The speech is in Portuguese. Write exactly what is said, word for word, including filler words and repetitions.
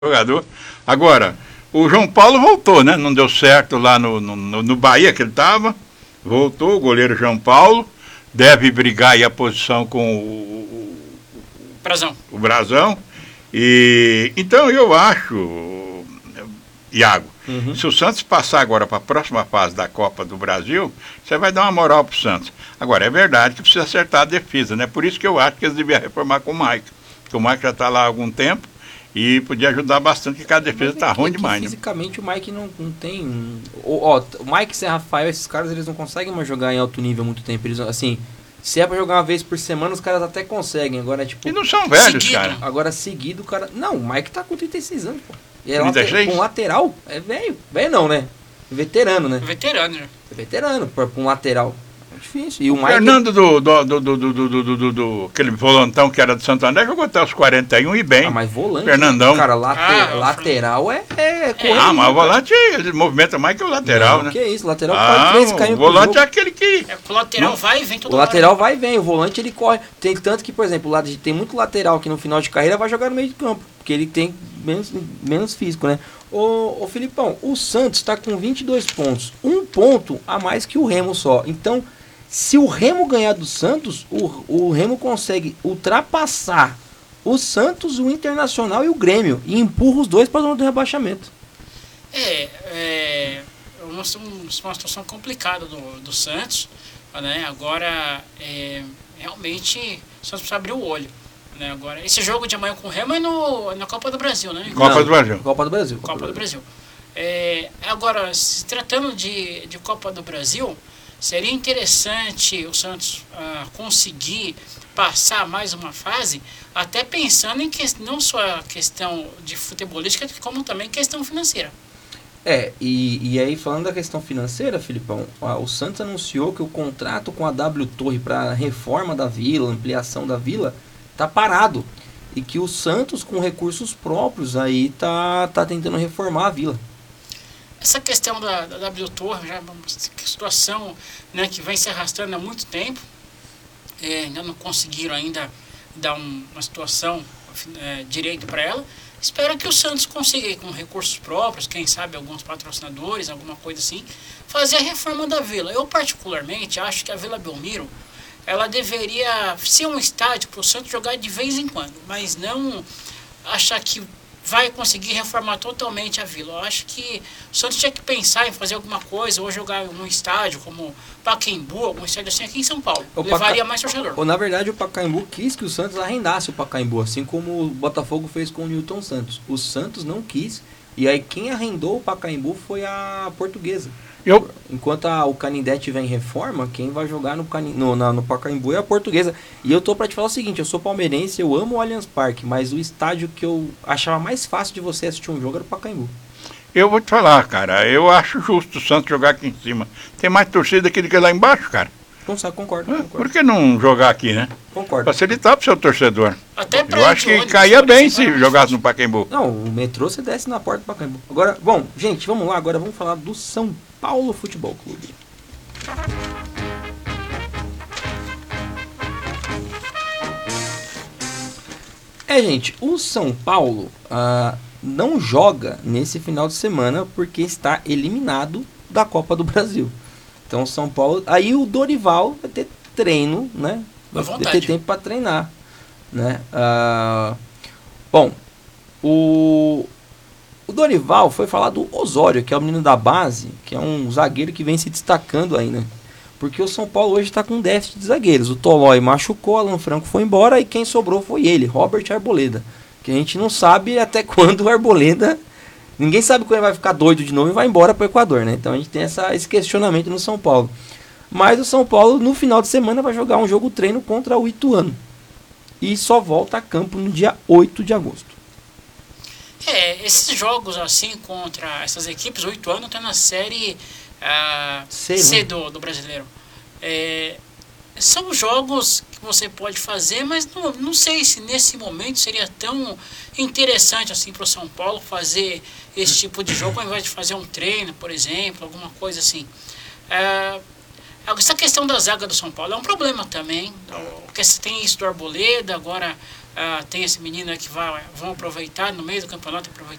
jogador. Agora, o João Paulo voltou, né? Não deu certo lá no, no, no Bahia que ele estava. Voltou, o goleiro João Paulo. Deve brigar aí a posição com o, o, Brazão. o Brazão. E, então eu acho, Iago, uhum. se o Santos passar agora para a próxima fase da Copa do Brasil, você vai dar uma moral para o Santos. Agora, é verdade que precisa acertar a defesa, né? Por isso que eu acho que eles deviam reformar com o Mike. Porque o Mike já está lá há algum tempo. E podia ajudar bastante, porque cada defesa tá ruim demais, né? Fisicamente o Mike não, não tem... O, ó, o Mike, Zé Rafael, esses caras, eles não conseguem mais jogar em alto nível há muito tempo. Eles, assim, se é pra jogar uma vez por semana, os caras até conseguem. Agora, tipo... E não são velhos, seguido. cara. Agora, seguido, o cara... Não, o Mike tá com trinta e seis anos, pô. E é trinta e seis? later, um lateral, é velho. Velho não, né? Veterano, né? Veterano, já. É veterano, pra, pra um lateral. É difícil. E o, o Mike... Fernando do, do, do, do, do, do, do, do, do... Aquele volantão que era do Santo André, jogou até os quarenta e um e bem. Ah, mas volante... Fernandão. Cara, late, ah, lateral é... é, é ah, mas o volante, ele movimenta mais que o lateral, não, né? Que isso, lateral ah, pode cair. O volante é aquele que... É, o lateral não, vai e vem todo O lateral vai e vem, o volante ele corre. Tem tanto que, por exemplo, lá tem muito lateral que no final de carreira vai jogar no meio de campo, porque ele tem menos, menos físico, né? Ô, ô Filipão, o Santos está com vinte e dois pontos, um ponto a mais que o Remo só. Então, se o Remo ganhar do Santos, o, o Remo consegue ultrapassar o Santos, o Internacional e o Grêmio e empurra os dois para a zona do rebaixamento. É, é uma, uma situação complicada do, do Santos, né? Agora, é, realmente, o Santos precisa abrir o olho. Né? Agora, esse jogo de amanhã com o Remo é no, na Copa do Brasil, né? Copa Não, do Brasil. Copa do Brasil. Copa, Copa do Brasil. Do Brasil. É, agora, se tratando de, de Copa do Brasil, seria interessante o Santos ah, conseguir passar mais uma fase, até pensando em que, não só a questão de futebolística, como também questão financeira. É, e, e aí falando da questão financeira, Filipão, o Santos anunciou que o contrato com a W Torre para reforma da vila, ampliação da vila, tá parado. E que o Santos, com recursos próprios, aí tá, tá tentando reformar a vila. Essa questão da, da W Torre, já é uma situação, né, que vem se arrastando há muito tempo, é, ainda não conseguiram ainda dar um, uma situação é, direito para ela. Espero que o Santos consiga, com recursos próprios, quem sabe alguns patrocinadores, alguma coisa assim, fazer a reforma da vila. Eu particularmente acho que a Vila Belmiro, ela deveria ser um estádio para o Santos jogar de vez em quando, mas não achar que vai conseguir reformar totalmente a vila. Eu acho que o Santos tinha que pensar em fazer alguma coisa, ou jogar um estádio como Pacaembu, algum estádio assim aqui em São Paulo. O Levaria Paca... mais torcedor. Ou na verdade o Pacaembu quis que o Santos arrendasse o Pacaembu, assim como o Botafogo fez com o Newton Santos. O Santos não quis, e aí quem arrendou o Pacaembu foi a Portuguesa. Eu... Enquanto a, o Canindé tiver em reforma, quem vai jogar no, Cani, no, na, no Pacaembu é a Portuguesa. E eu tô pra te falar o seguinte, eu sou palmeirense, eu amo o Allianz Parque, mas o estádio que eu achava mais fácil de você assistir um jogo era o Pacaembu. Eu vou te falar, cara, eu acho justo o Santos jogar aqui em cima. Tem mais torcida aqui do que lá embaixo, cara. Não sabe, concordo, concordo. Por que não jogar aqui, né? Concordo. Facilitar pro seu torcedor. Até pra eu acho que caía bem se jogasse no Pacaembu. Não, o metrô você desce na porta do Pacaembu. Agora, bom, gente, vamos lá, agora vamos falar do São Paulo Futebol Clube. É, gente, o São Paulo ah, não joga nesse final de semana porque está eliminado da Copa do Brasil. Então, São Paulo... Aí o Dorival vai ter treino, né? Vai ter tempo para treinar, né? Ah, bom, o... O Dorival foi falar do Osório, que é o menino da base, que é um zagueiro que vem se destacando aí, né? Porque o São Paulo hoje está com um déficit de zagueiros. O Tolói machucou, Alan Franco foi embora e quem sobrou foi ele, Robert Arboleda. Que a gente não sabe até quando o Arboleda... Ninguém sabe quando ele vai ficar doido de novo e vai embora para o Equador, né? Então a gente tem essa, esse questionamento no São Paulo. Mas o São Paulo, no final de semana, vai jogar um jogo treino contra o Ituano. E só volta a campo no dia oito de agosto. É, esses jogos assim contra essas equipes, o Ituano está na série uh, C, C do, do brasileiro. É, são jogos que você pode fazer, mas não, não sei se nesse momento seria tão interessante assim para o São Paulo fazer esse tipo de jogo ao invés de fazer um treino, por exemplo, alguma coisa assim. É, essa questão da zaga do São Paulo é um problema também, porque você tem isso do Arboleda, agora ah, tem esse menino aí que vai, vão aproveitar no meio do campeonato, aproveitar